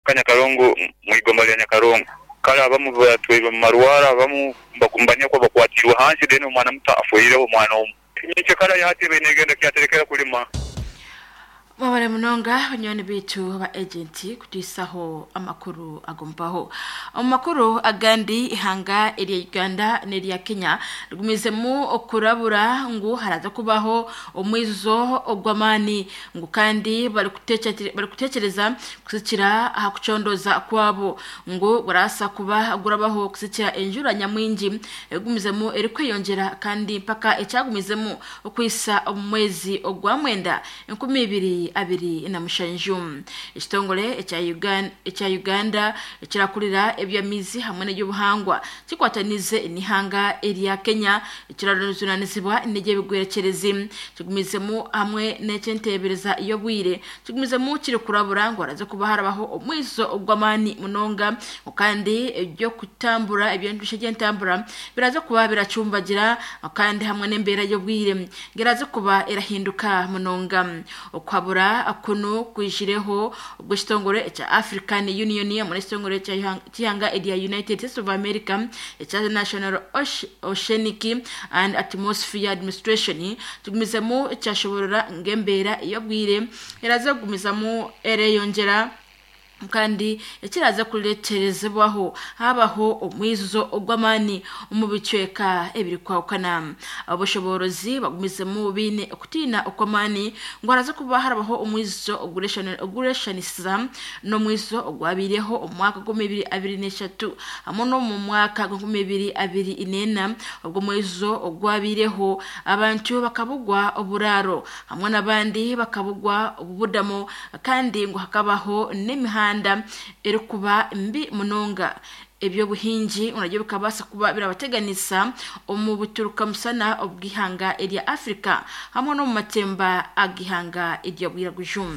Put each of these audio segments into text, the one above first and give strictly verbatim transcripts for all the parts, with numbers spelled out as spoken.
Kanyakarongo mwigomba lya Nyakarongo kala abamu batweba marwara abamu bakumbanya ko bakwatirwa hanze dene umwana muta afuyireho umwana umwe nice kala yatebe negenda kyaterekera kulima Mwabare munonga banyoni bitu ba agenti kutisaho amakuru agombaho amakuru agandi ihanga eri Uganda neri ya Kenya rugumizemu okurabura ngo haraza kubaho umwizo ogwamani ngo kandi bari kutekereza bari kutekereza kusikira hakucondoza kwabo ngo barasa kuba gurabaho kusikira enjura nyamwingi rugumizemu eri kwiyongera kandi paka ecyagumizemu okwisa omwezi ogwamwenda enkumi ibiri abiri na mushanjum istongole echa Uganda echa Uganda ekirakurira ebyamizi hamwe n'eby'ubuhangwa kikwatanize nihanga eri ya Kenya ekiraruzunanizibwa n'eje bigwerekerezi kigumizemu hamwe n'ecentebereza iyo bwire kigumizemu kiri kurabura ngo araze kuba harabaho omwizo ogwamani munonga kandi ebyo kutambura ebyandushe gentambura biraza kuba biracumbagira kandi hamwe n'embera yo bwire ngiraze kuba irahinduka munonga okwabura akuno kwishireho ubwo kitongore cha African Union ya muri kitongore cha Kihanga Area United States of America cha National Oceanic and Atmosphere Administration tugumizamo cyashoborora ngembera iyo bwire yaraza kugumizamo ere yongera kandi yakiraza kureterezebwaho habaho umwizo ogwamani umubicweka ebiri kwakana aboshoborozi bagumizemo bine kutina okwamani ngo araza kuba harabaho umwizo ogureshanisa no mwizo ogwabireho umwaka wa bibiri abiri n'eshatu hamwe no mu mwaka wa bibiri abiri inena ubwo mwizo ogwabireho abantu bakabugwa oburaro hamwe nabandi bakabugwa ubudamo kandi ngo hakabaho n'imihanda erikuba mbi munonga ebyo buhinji unajyo bikabasa kuba birabateganisa omu buturuka musana obwihanga eri Africa hamwe no mu matemba agihanga iryo bwiragujum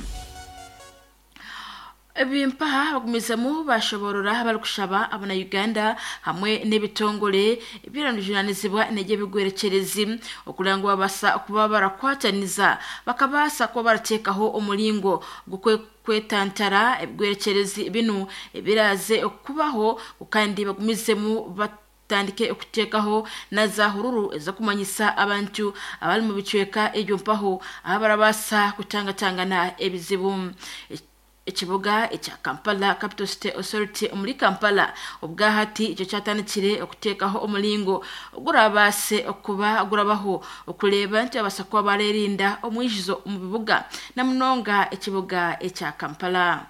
Ebimpa bagumizemu bashoborora barikushaba abana Uganda hamwe n'ebitongole biranujunanizibwa neje bigwerekerezi okurango babasa kuba barakwataniza bakabasa kuba baratekaho umulingo gukwe kwetantara ebigwerekerezi binu biraze okubaho kandi bagumizemu batandike okutekaho nazahururu eza kumanyisa abantu abali mu bicweka ejo mpaho abarabasa kutangatangana ebizibu Ekibuga echa Kampala Capital State Authority muri Kampala ubwahati icyo cyatanikire okutekaho umulingo gurabase okuba gurabaho okuleba nti abasakwa barerinda omwijizo mu bibuga namunonga ekibuga echa Kampala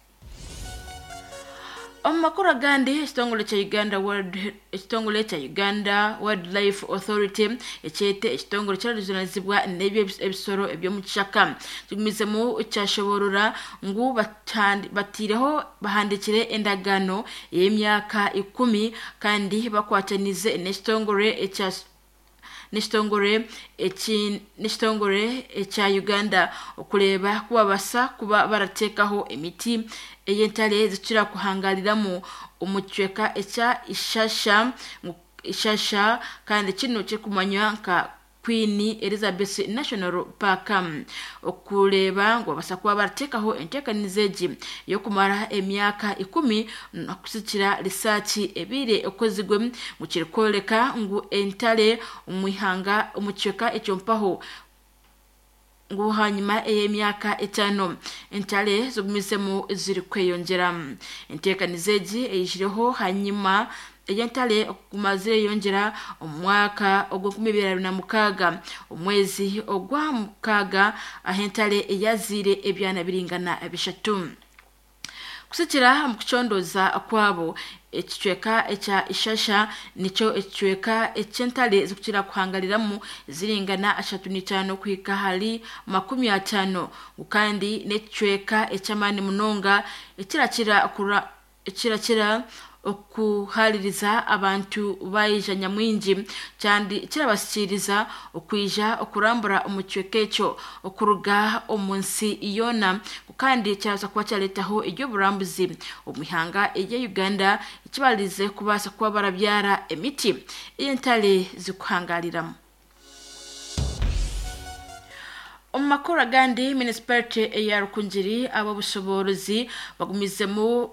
Omakura gandi estongole cha Uganda World estongole cha Uganda Wildlife Authority echete estongole cha rizonazibwa nebyo ebisoro ebyo mu kishaka tugumizemo cyashoborora ngo batireho bahandikire endagano y'emyaka ikumi kandi bakwatanize n'estongole echa Nistongore echi Nistongore echa Uganda okuleba kuba basa kuba baratekaho emiti eyentale zicira kuhangaliramu umucweka echa ishasha ishasha kandi kino cyo kumanywa nka Queen Elizabeth National Park okuleba ngo basakwa baratekaho entekanizeji yo kumara emyaka ikumi nakusikira research ebire okozigwe mu kirikoleka ngo entale umwihanga umuceka ecyompaho ngo hanyuma eyemyaka etano entale zogumizemo ziri kweyongera entekanizeji eyishireho hanyuma Ejentale kumazire yongera umwaka ogwo kumibira na mukaga umwezi ogwa mukaga ahentale yazire ebyana biringana bishatu kusikira mu kucondoza kwabo ekicweka echa ishasha nicho ekicweka ecentale zikira kuhangaliramu ziringana ashatu n'itano kwika hali makumi atano ukandi necweka echamani munonga ekirakira kura ekirakira okuhaliriza abantu bayija nyamwingi cyandi kirabashyikiriza okwija okurambura umucwekecho okuruga omunsi iyona kandi cyaza kuba cyaletaho iryo burambuzi umihanga ije Uganda ikibalize kubasa kuba barabyara emiti y'entale zikuhangaliramo Omakora gandi municipality ya Rukungiri abo bushoborozi bagumizemo